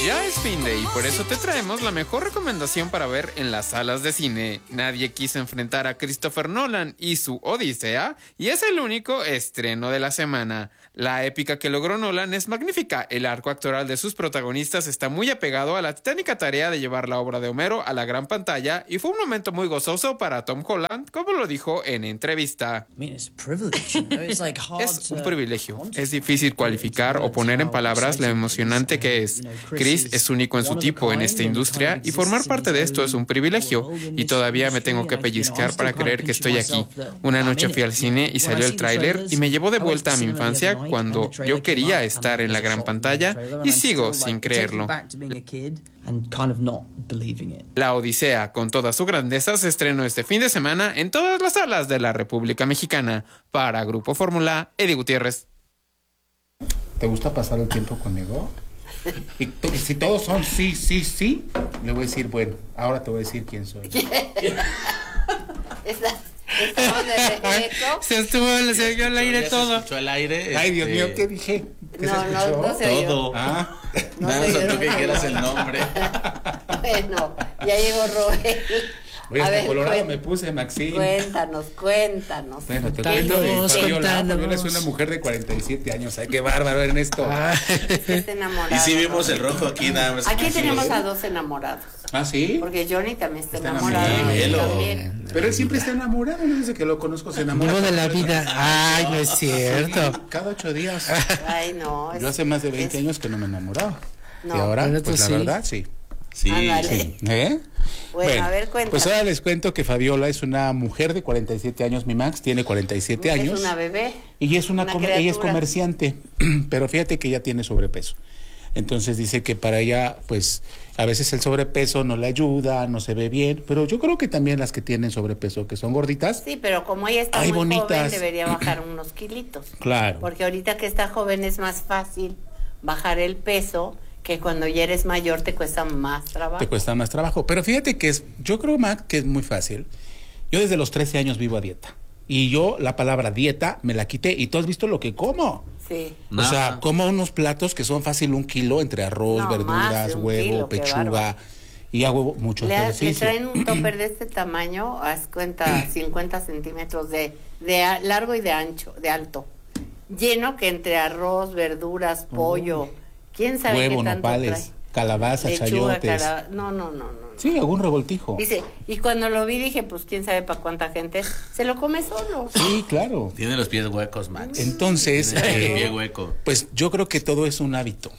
Ya es fin de y por eso te traemos la mejor recomendación para ver en las salas de cine. Nadie quiso enfrentar a Christopher Nolan y su Odisea, y es el único estreno de la semana. La épica que logró Nolan es magnífica. El arco actoral de sus protagonistas está muy apegado a la titánica tarea de llevar la obra de Homero a la gran pantalla, y fue un momento muy gozoso para Tom Holland, como lo dijo en entrevista. Es un privilegio. Es difícil cualificar o poner en palabras lo emocionante que es. Chris es único en su tipo en esta industria y formar parte de esto es un privilegio. Y todavía me tengo que pellizcar para creer que estoy aquí. Una noche fui al cine y salió el tráiler y me llevó de vuelta a mi infancia cuando yo quería estar en la gran pantalla y sigo sin creerlo. La Odisea, con toda su grandeza, se estrenó este fin de semana en todas las salas de la República Mexicana. Para Grupo Fórmula, Eddie Gutiérrez. ¿Te gusta pasar el tiempo conmigo? Y si todos son sí, sí, sí, le voy a decir, bueno, ahora te voy a decir quién soy. Se dio al aire todo. Se escuchó al aire. Ay, Dios mío, ¿qué dije? ¿Qué se escuchó? No se oyó. Todo. Nada más tú que quieras el nombre. Bueno, ya llegó Roel. Oye, hasta colorado me puse, Maxine. Cuéntanos. Bueno, te cuento de Fabiola es una mujer de 47 años. Ay, qué bárbaro, Ernesto. Está enamorado. Y sí vimos el rojo aquí nada más. Aquí tenemos a dos enamorados. ¿Ah, sí? Porque Johnny también está enamorado. enamorado. Pero él siempre está enamorado, no desde que lo conozco se enamora. Vivo de la vida. Ay, no es cierto. Sí, cada 8 días. Ay, no. Yo hace más de 20 años que no me enamoraba. No. Y ahora, Bueno, pues la sí. verdad, sí. Sí. Sí. ¿Eh? Bueno, a ver, cuéntame. Pues ahora les cuento que Fabiola es una mujer de 47 años, mi Max tiene 47 años. Es una bebé. Y es ella es criatura. comerciante, pero fíjate que ella tiene sobrepeso. Entonces dice que para ella, pues, a veces el sobrepeso no le ayuda, no se ve bien, pero yo creo que también las que tienen sobrepeso, que son gorditas. Sí, pero como ella está Ay, muy bonitas. joven, debería bajar unos kilitos. Claro. Porque ahorita que está joven es más fácil bajar el peso, que cuando ya eres mayor te cuesta más trabajo. Te cuesta más trabajo. Pero fíjate que yo creo, Mac, que es muy fácil. Yo desde los 13 años vivo a dieta. Y yo la palabra dieta me la quité. ¿Y tú has visto lo que como? Sí. O sea, como unos platos que son fácil 1 kilo entre arroz, No, más verduras, de 1 huevo, kilo, qué pechuga. bárbaro. Y hago mucho Le ejercicio. traen un topper de este tamaño, haz cuenta, 50 centímetros de largo y de ancho, de alto. Lleno que entre arroz, verduras, pollo, quién sabe Huevo, qué tanto nopales, trae. calabaza, Lechuga, chayotes. No. Sí, algún revoltijo. Dice, y cuando lo vi dije, pues quién sabe para cuánta gente, se lo come solo. Sí, claro. Tiene los pies huecos, Max. Entonces, Tiene el pie hueco. pues yo creo que todo es un hábito.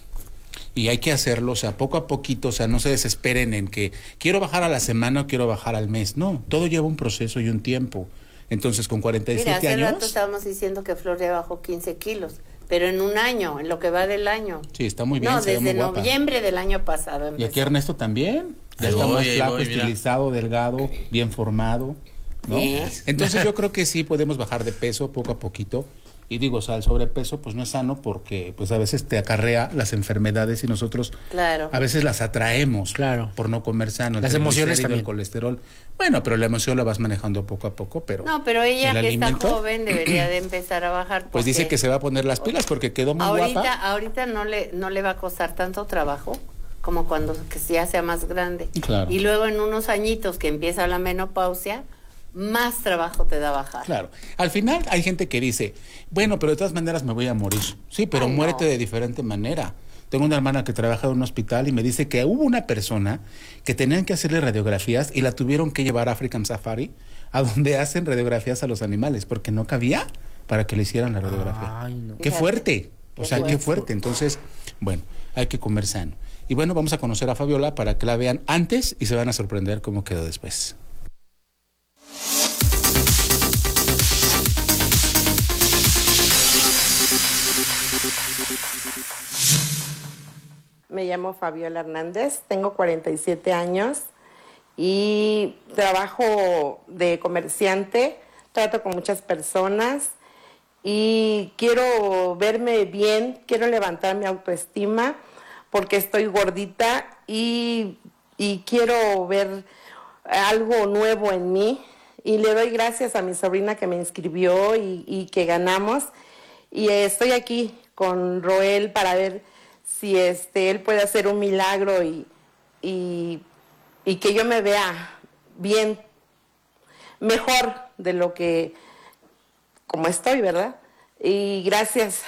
Y hay que hacerlo, o sea, poco a poquito, o sea, no se desesperen en que quiero bajar a la semana o quiero bajar al mes. No, todo lleva un proceso y un tiempo. Entonces, con 47 Mira, hace años... rato estábamos diciendo que Flor ya bajó 15 kilos, pero en un año, en lo que va del año. Sí, está muy bien, No, se ve desde muy guapa. noviembre del año pasado Y empezó. aquí Ernesto también. Ya Ahí está voy, más ahí flaco, voy, mira. estilizado, delgado, bien formado, ¿no? Sí. Entonces yo creo que sí podemos bajar de peso poco a poquito. Y digo, o sea, el sobrepeso pues no es sano porque pues a veces te acarrea las enfermedades y nosotros Claro. a veces las atraemos Claro. por no comer sano. Las El emociones triglicérido, también. el colesterol. Bueno, pero la emoción la vas manejando poco a poco, pero... No, pero ella el que alimento, está joven debería de empezar a bajar. pues dice porque que se va a poner las pilas porque quedó muy guapa. ahorita no le va a costar tanto trabajo como cuando que ya sea más grande. Claro. Y luego en unos añitos que empieza la menopausia, más trabajo te da bajar. Claro. Al final hay gente que dice, bueno, pero de todas maneras me voy a morir. Sí, pero Ay, muérete no. de diferente manera. Tengo una hermana que trabaja en un hospital y me dice que hubo una persona que tenían que hacerle radiografías y la tuvieron que llevar a African Safari, a donde hacen radiografías a los animales, porque no cabía para que le hicieran la radiografía. Ay, no. Qué Fíjate, fuerte. O qué sea, qué fuerte. fuerte. Entonces, bueno, hay que comer sano. Y bueno, vamos a conocer a Fabiola para que la vean antes y se van a sorprender cómo quedó después. Me llamo Fabiola Hernández, tengo 47 años y trabajo de comerciante, trato con muchas personas y quiero verme bien, quiero levantar mi autoestima porque estoy gordita y quiero ver algo nuevo en mí y le doy gracias a mi sobrina que me inscribió y que ganamos y estoy aquí con Roel para ver si él puede hacer un milagro y que yo me vea bien, mejor de lo que, como estoy, ¿verdad? Y gracias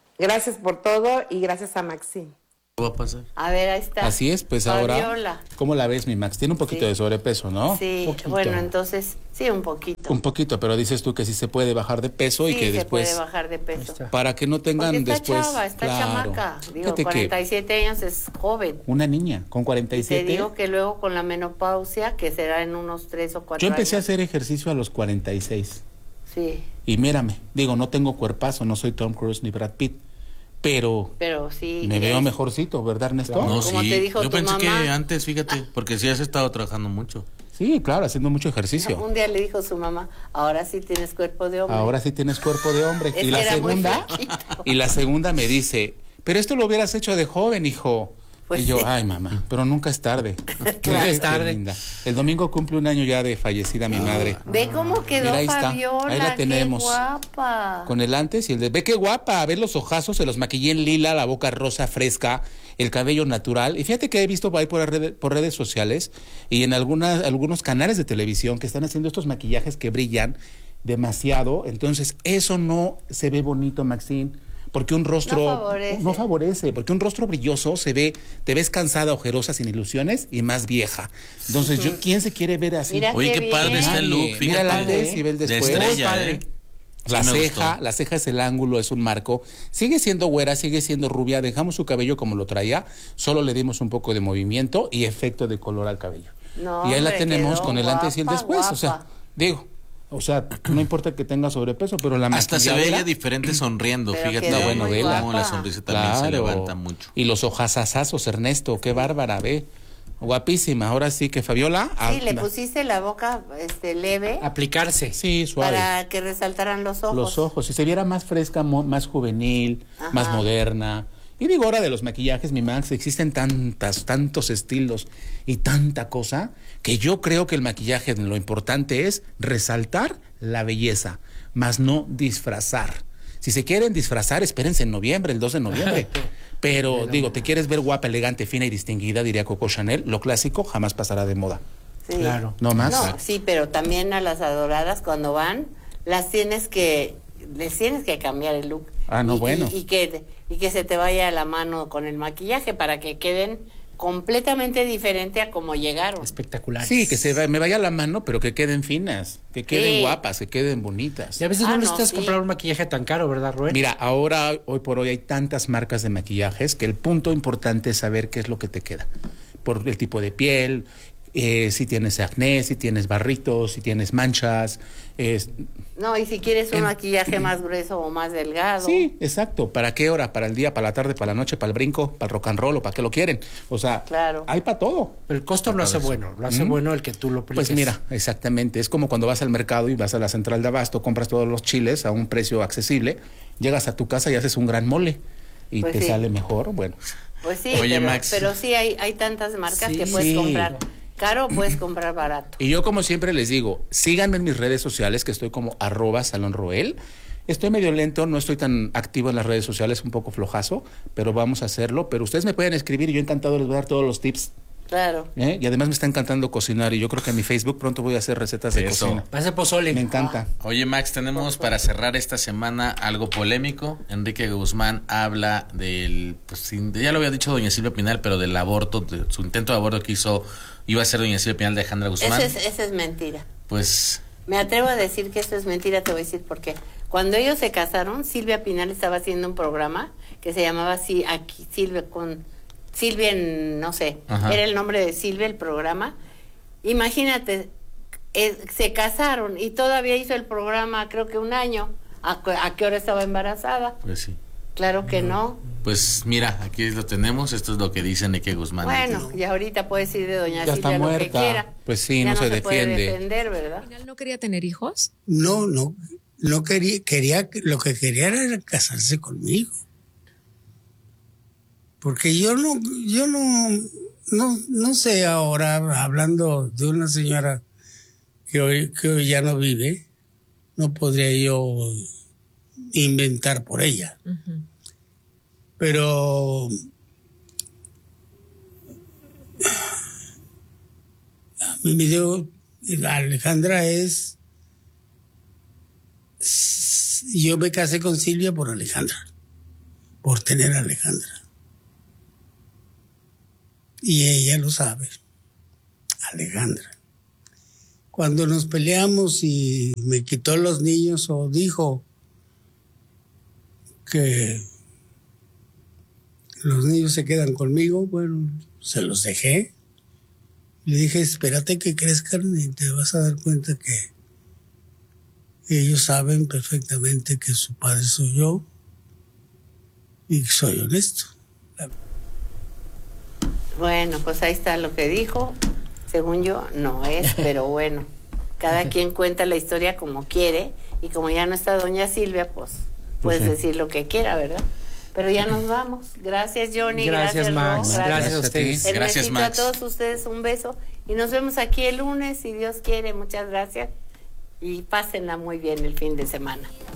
por todo y gracias a Maxine. ¿Qué va a pasar? A ver, ahí está. Así es, pues Fabiola. ahora, ¿cómo la ves, mi Max? Tiene un poquito Sí. de sobrepeso, ¿no? Sí, Poquito. bueno, entonces, sí, un poquito. Un poquito, pero dices tú que sí se puede bajar de peso y Sí, que se después, puede bajar de peso. para que no tengan Porque está después... chava, está claro. chamaca. Digo, Fíjate que 47 años es joven. una niña con Y te 47... digo que luego con la menopausia, que será en unos 3 o 4 Yo empecé a años. hacer ejercicio a los 46. Sí, Y mírame, digo, no tengo cuerpazo, no soy Tom Cruise ni Brad Pitt, pero pero sí. me veo mejorcito, ¿verdad, Ernesto? No, Como sí. te dijo Yo tu pensé mamá. que antes, fíjate, porque sí has estado trabajando mucho. Sí, claro, haciendo mucho ejercicio. Un día le dijo su mamá, ahora sí tienes cuerpo de hombre. Ahora sí tienes cuerpo de hombre. Es Y que la era muy segunda, flaquito. y la segunda me dice, pero esto lo hubieras hecho de joven, hijo. Pues y yo, sí. ay, mamá, pero nunca es tarde. Nunca es Qué tarde. linda. El domingo cumple un año ya de fallecida mi madre. Ve cómo quedó Mira, ahí está. Fabiola, Ahí la tenemos. qué guapa. Con el antes y el de... Ve qué guapa, ve los ojazos, se los maquillé en lila, la boca rosa fresca, el cabello natural. Y fíjate que he visto ahí por redes sociales y en algunos canales de televisión que están haciendo estos maquillajes que brillan demasiado. Entonces, eso no se ve bonito, Maxine. Porque un rostro No favorece. porque un rostro brilloso te ves cansada, ojerosa, sin ilusiones y más vieja. Entonces, ¿quién se quiere ver así? Mira Oye, qué qué padre bien. está el look, Mira fíjate. el antes y ve el De después. estrella, Muy padre. ¿eh? La Sí me ceja, gustó. la ceja es el ángulo, es un marco. Sigue siendo güera, sigue siendo rubia. Dejamos su cabello como lo traía. Solo le dimos un poco de movimiento y efecto de color al cabello. No, y ahí la hombre, tenemos quedó con el antes y el guapa, después. O sea, guapa. digo, no importa que tenga sobrepeso, pero la Hasta se ve maquilladora- ella diferente sonriendo, Pero fíjate. quedó muy Cómo guapa. la sonrisa también se levanta mucho. Y los ojazazazos, Ernesto, qué bárbara, ve. Guapísima. Ahora sí que Fabiola. Sí, le pusiste la boca leve Aplicarse. Sí, suave. para que resaltaran los ojos. Los ojos, si se viera más fresca, más juvenil, Ajá. más moderna. Y digo, ahora de los maquillajes, mi Max, existen tantos estilos y tanta cosa, que yo creo que el maquillaje lo importante es resaltar la belleza, más no disfrazar. Si se quieren disfrazar, espérense en noviembre, el 2 de noviembre. Pero digo, te quieres ver guapa, elegante, fina y distinguida, diría Coco Chanel, lo clásico jamás pasará de moda. Sí. Claro. No más. No, sí, pero también a las adoradas cuando van, les tienes que cambiar el look. Ah, no, bueno. Y que se te vaya la mano con el maquillaje para que queden completamente diferente a como llegaron. Espectacular. Sí, que me vaya la mano, pero que queden finas, que queden Sí. guapas, que queden bonitas. Y a veces no no, necesitas sí. comprar un maquillaje tan caro, ¿verdad, Rubén? Mira, ahora, hoy por hoy, hay tantas marcas de maquillajes que el punto importante es saber qué es lo que te queda. Por el tipo de piel, si tienes acné, si tienes barritos, si tienes manchas. No, y si quieres un maquillaje más grueso o más delgado. Sí, exacto. ¿Para qué hora? ¿Para el día, para la tarde, para la noche, para el brinco, para el rock and roll o para qué lo quieren? O sea, Claro. hay para todo. Pero el costo lo hace bueno. Lo hace bueno el que tú lo apliques. Pues mira, exactamente. Es como cuando vas al mercado y vas a la central de abasto, compras todos los chiles a un precio accesible, llegas a tu casa y haces un gran mole y Pues te sí. sale mejor. Bueno, Pues sí, Oye, Max. pero sí hay tantas marcas Sí. que puedes Sí. comprar caro, puedes comprar barato. y yo como siempre les digo, síganme en mis redes sociales, que estoy como @salonroel. Estoy medio lento, no estoy tan activo en las redes sociales, un poco flojazo, pero vamos a hacerlo. Pero ustedes me pueden escribir y yo encantado les voy a dar todos los tips. Claro. Y además me está encantando cocinar y yo creo que en mi Facebook pronto voy a hacer recetas de Eso. cocina. Pase pozole. Me encanta. Oye, Max, tenemos para cerrar esta semana algo polémico. Enrique Guzmán habla ya lo había dicho doña Silvia Pinal, pero del aborto, de su intento de aborto que iba a ser doña Silvia Pinal de Alejandra Guzmán. Esa es mentira. Pues, Me atrevo a decir que esto es mentira, te voy a decir por qué. Cuando ellos se casaron, Silvia Pinal estaba haciendo un programa que se llamaba Silvia, no sé, Ajá. era el nombre de Silvia el programa. Imagínate, se casaron y todavía hizo el programa creo que un año. ¿A qué hora estaba embarazada? pues sí. Claro que no. Pues mira, aquí lo tenemos. Esto es lo que dice Enrique Guzmán. Bueno, y ahorita puedes ir de doña Ya Silvia está lo que muerta. quiera. Pues sí, Ya no se puede defiende. defender, ¿verdad? ¿Al final no quería tener hijos? No quería, lo que quería era casarse conmigo. Porque yo no sé ahora, hablando de una señora que hoy ya no vive, no podría yo inventar por ella. Pero me dijo, Alejandra yo me casé con Silvia por Alejandra, por tener a Alejandra. Y ella lo sabe, Alejandra. Cuando nos peleamos y me quitó los niños o dijo que los niños se quedan conmigo, bueno, se los dejé. Le dije, espérate que crezcan y te vas a dar cuenta que ellos saben perfectamente que su padre soy yo y que soy honesto. Bueno, pues ahí está lo que dijo. Según yo, no es, pero bueno, cada quien cuenta la historia como quiere y como ya no está doña Silvia, pues puedes decir lo que quiera, ¿verdad? Pero ya nos vamos. Gracias, Johnny. Gracias, Max. Ro, Gracias a ustedes. Gracias, Max. A todos ustedes un beso y nos vemos aquí el lunes, si Dios quiere. Muchas gracias y pásenla muy bien el fin de semana.